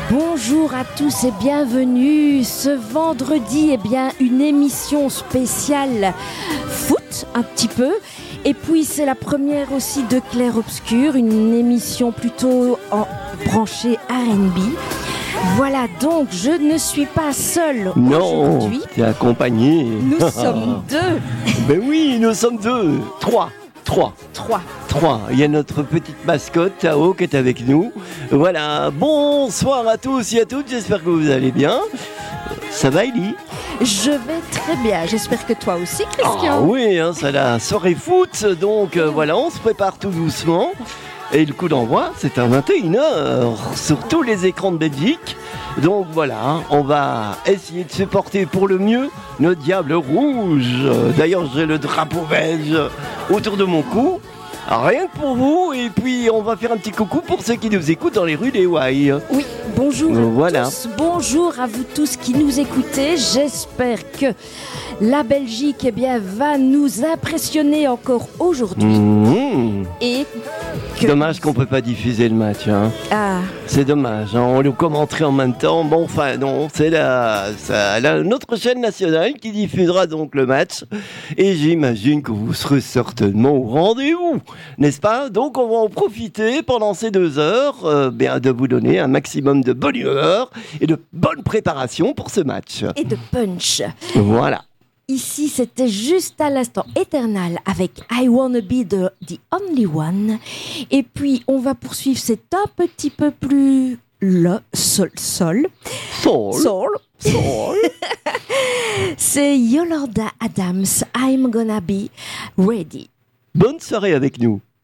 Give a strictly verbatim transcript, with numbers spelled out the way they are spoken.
Bonjour à tous et bienvenue. Ce vendredi, eh bien, une émission spéciale foot, un petit peu. Et puis, c'est la première aussi de Clair Obscur, une émission plutôt en branchée R and B. Voilà, donc, je ne suis pas seule non, aujourd'hui. Non, t'es accompagné. Nous sommes deux. Ben oui, nous sommes deux. Trois. Trois. Trois. Trois. Il y a notre petite mascotte, Tao, qui est avec nous. Voilà, bonsoir à tous et à toutes, j'espère que vous allez bien. Ça va, Ellie ? Je vais très bien, j'espère que toi aussi, Christian. Ah oui, hein, c'est la soirée foot, donc euh, voilà, on se prépare tout doucement. Et le coup d'envoi, c'est à vingt et une heures sur tous les écrans de Belgique. Donc voilà, on va essayer de supporter pour le mieux nos Diables Rouges. D'ailleurs, j'ai le drapeau belge autour de mon cou. Rien que pour vous, et puis on va faire un petit coucou pour ceux qui nous écoutent dans les rues des Ouailles. Oui, bonjour à voilà. tous, bonjour à vous tous qui nous écoutez. J'espère que la Belgique eh bien, va nous impressionner encore aujourd'hui. Mmh. Et que... Dommage qu'on ne peut pas diffuser le match. Hein. Ah. C'est dommage, hein. On le commenterait en même temps. Bon, enfin non, c'est la, ça, la, notre chaîne nationale qui diffusera donc le match. Et j'imagine que vous serez certainement au rendez-vous, n'est-ce pas ? Donc on va en profiter pendant ces deux heures euh, bien, de vous donner un maximum de bonne humeur et de bonne préparation pour ce match. Et de punch. Voilà. Ici, c'était juste à l'instant Eternal avec I Wanna Be the, the Only One. Et puis, on va poursuivre, c'est un petit peu plus le sol, sol. Sol. Sol. Sol. C'est Yolanda Adams, I'm Gonna Be Ready. Bonne soirée avec nous.